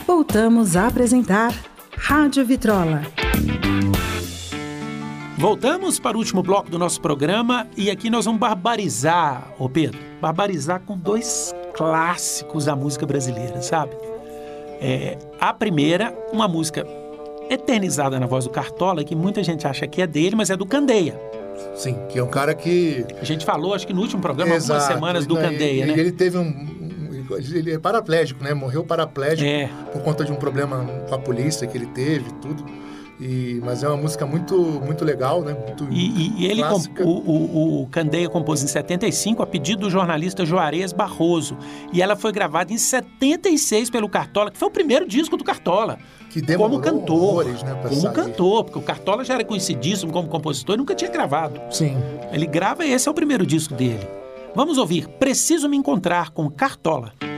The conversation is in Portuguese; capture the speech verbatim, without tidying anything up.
Voltamos a apresentar Rádio Vitrola. Voltamos para o último bloco do nosso programa e aqui nós vamos barbarizar, ô Pedro, barbarizar com dois clássicos da música brasileira, sabe? É, a primeira, uma música eternizada na voz do Cartola, que muita gente acha que é dele, mas é do Candeia. Sim, que é um cara que... A gente falou, acho que no último programa, Exato, algumas semanas do ele, Candeia, ele, né? Ele teve um... Ele é paraplégico, né? Morreu paraplégico é. por conta de um problema com a polícia que ele teve e tudo. E, mas é uma música muito, muito legal, né? Muito e, e ele comp, o, o, o Candeia compôs em setenta e cinco a pedido do jornalista Juarez Barroso. E ela foi gravada em setenta e seis pelo Cartola, que foi o primeiro disco do Cartola. Que demorou como cantor, horrores, né, pra como sair. cantor, porque o Cartola já era conhecidíssimo como compositor e nunca tinha gravado. Sim. Ele grava e esse é o primeiro disco dele. Vamos ouvir Preciso Me Encontrar com Cartola.